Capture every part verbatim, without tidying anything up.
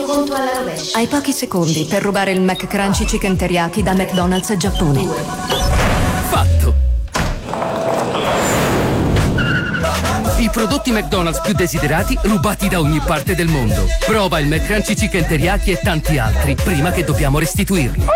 un conto alla rovescia. Hai pochi secondi per rubare il McCrunchy Chicken Teriyaki da McDonald's Giappone. Fatto. I prodotti McDonald's più desiderati rubati da ogni parte del mondo. Prova il McCrunchy Chicken Teriyaki e tanti altri prima che dobbiamo restituirli.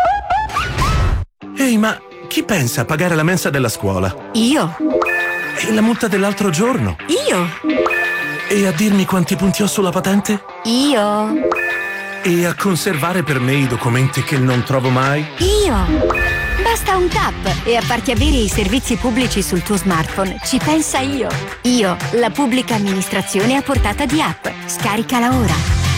Ehi, ma chi pensa a pagare la mensa della scuola? Io. E la multa dell'altro giorno? Io. E a dirmi quanti punti ho sulla patente? Io. E a conservare per me i documenti che non trovo mai? Io. Basta un tap e a farti avere i servizi pubblici sul tuo smartphone. Ci pensa io. Io, la pubblica amministrazione a portata di app. Scaricala ora.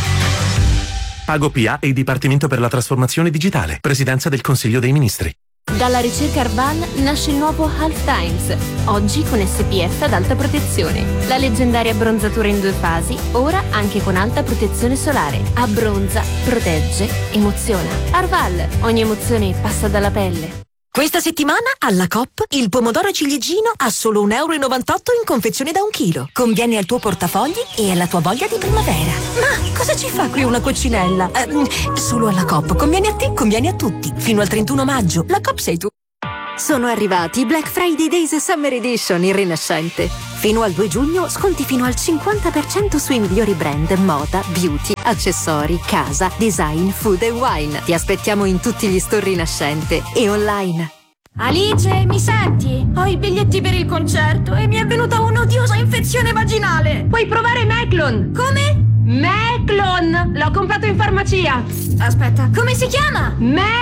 Pago P A e il Dipartimento per la Trasformazione Digitale. Presidenza del Consiglio dei Ministri. Dalla ricerca Arval nasce il nuovo Half Times, oggi con S P F ad alta protezione. La leggendaria abbronzatura in due fasi, ora anche con alta protezione solare. Abbronza, protegge, emoziona. Arval, ogni emozione passa dalla pelle. Questa settimana alla Coop il pomodoro ciliegino a solo un euro e novantotto in confezione da un chilo. Conviene al tuo portafogli e alla tua voglia di primavera. Ma cosa ci fa qui una coccinella? Eh, solo alla Coop. Conviene a te, conviene a tutti. Fino al trentuno maggio. La Coop sei tu. Sono arrivati i Black Friday Days Summer Edition in Rinascente. Fino al due giugno sconti fino al cinquanta per cento sui migliori brand, moda, beauty, accessori, casa, design, food e wine. Ti aspettiamo in tutti gli store Rinascente e online. Alice, mi senti? Ho i biglietti per il concerto e mi è venuta un'odiosa infezione vaginale. Puoi provare Meclon. Come? Meclon! L'ho comprato in farmacia. Aspetta, come si chiama?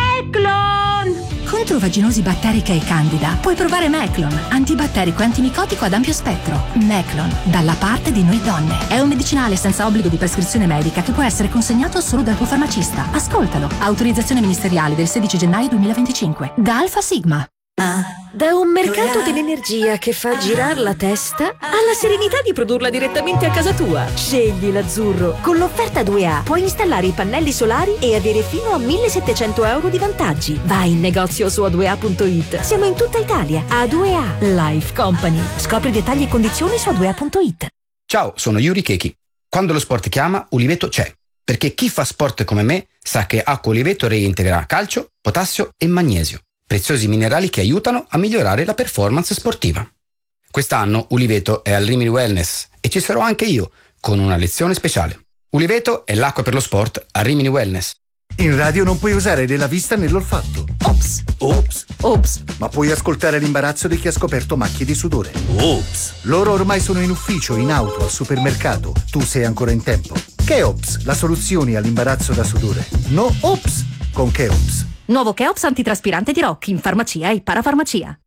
Meclon! Contro vaginosi batterica e candida puoi provare Meclon, antibatterico e antimicotico ad ampio spettro. Meclon, dalla parte di noi donne. È un medicinale senza obbligo di prescrizione medica che può essere consegnato solo dal tuo farmacista. Ascoltalo. Autorizzazione ministeriale del sedici gennaio duemilaventicinque. Da Alfa Sigma. Da un mercato dell'energia che fa girare la testa alla serenità di produrla direttamente a casa tua. Scegli l'azzurro. Con l'offerta due A puoi installare i pannelli solari e avere fino a millesettecento euro di vantaggi. Vai in negozio su a due a punto it. Siamo in tutta Italia. A due A Life Company. Scopri dettagli e condizioni su a due a punto it. Ciao, sono Yuri Keiki. Quando lo sport chiama, Uliveto c'è. Perché chi fa sport come me sa che acqua Uliveto reintegra calcio, potassio e magnesio. Preziosi minerali che aiutano a migliorare la performance sportiva. Quest'anno Uliveto è al Rimini Wellness e ci sarò anche io con una lezione speciale. Uliveto è l'acqua per lo sport a Rimini Wellness. In radio non puoi usare né la vista né l'olfatto. Ops. Ops. Ops. Ma puoi ascoltare l'imbarazzo di chi ha scoperto macchie di sudore. Ops. Loro ormai sono in ufficio, in auto, al supermercato. Tu sei ancora in tempo. Cheops, la soluzione all'imbarazzo da sudore. No Ops con Cheops. Nuovo Cheops antitraspirante di Rock in farmacia e parafarmacia.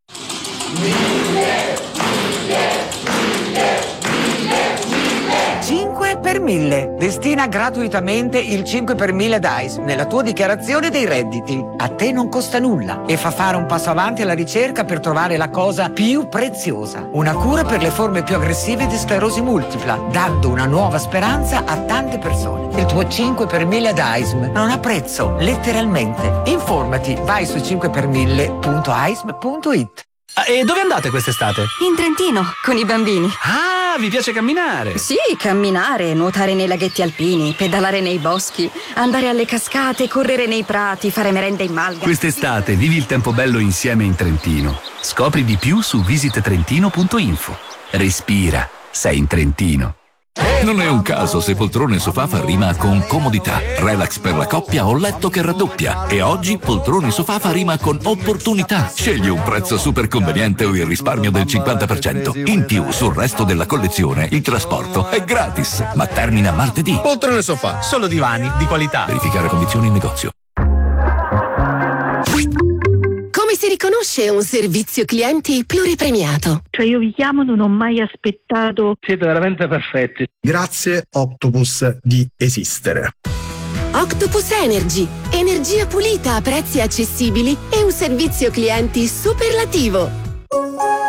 cinque per mille. Destina gratuitamente il cinque per mille D A I S nella tua dichiarazione dei redditi. A te non costa nulla e fa fare un passo avanti alla ricerca per trovare la cosa più preziosa. Una cura per le forme più aggressive di sclerosi multipla, dando una nuova speranza a tante persone. Il tuo cinque per mille D A I S M non ha prezzo, letteralmente. Informati, vai su cinque per mille punto a i s m punto it. E dove andate quest'estate? In Trentino, con i bambini. Ah, vi piace camminare? Sì, camminare, nuotare nei laghetti alpini, pedalare nei boschi, andare alle cascate, correre nei prati, fare merenda in malga. Quest'estate vivi il tempo bello insieme in Trentino. Scopri di più su visit trentino punto info. Respira, sei in Trentino. Non è un caso se poltrone sofà fa rima con comodità, relax per la coppia o letto che raddoppia. E oggi poltrone sofà fa rima con opportunità. Scegli un prezzo super conveniente o il risparmio del cinquanta per cento. In più sul resto della collezione il trasporto è gratis, ma termina martedì. Poltrone sofà, solo divani di qualità. Verificare condizioni in negozio. Come si riconosce un servizio clienti pluripremiato? Cioè io vi chiamo, non ho mai aspettato. Siete veramente perfetti. Grazie Octopus di esistere. Octopus Energy, energia pulita a prezzi accessibili e un servizio clienti superlativo.